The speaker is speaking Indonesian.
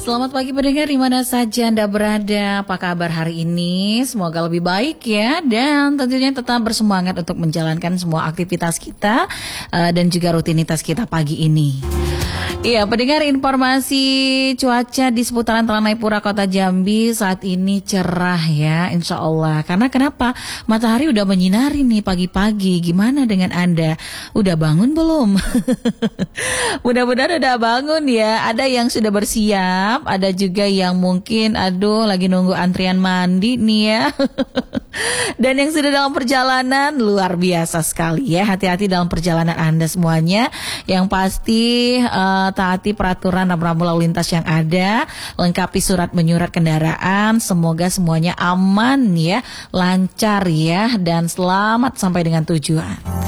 Selamat pagi pendengar di mana saja Anda berada. Apa kabar hari ini? Semoga lebih baik ya. Dan tentunya tetap bersemangat untuk menjalankan semua aktivitas kita dan juga rutinitas kita pagi ini. Iya, pendengar, informasi cuaca di seputaran Telanai Pura Kota Jambi saat ini cerah ya, insya Allah. Karena kenapa? Matahari udah menyinari nih pagi-pagi. Gimana dengan Anda? Udah bangun belum? Mudah-mudahan udah bangun ya. Ada yang sudah bersiap, ada juga yang mungkin lagi nunggu antrian mandi nih ya. Dan yang sudah dalam perjalanan luar biasa sekali ya. Hati-hati dalam perjalanan Anda semuanya. Yang pasti taati peraturan rambu lalu lintas yang ada, lengkapi surat menyurat kendaraan. Semoga semuanya aman ya, lancar ya, dan selamat sampai dengan tujuan.